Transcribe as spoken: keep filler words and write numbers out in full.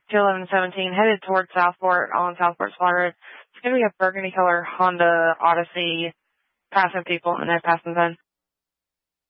two eleven seventeen, headed towards Southport on Southport Supply Road. It's going to be a burgundy color Honda Odyssey, passing people in their passing zone.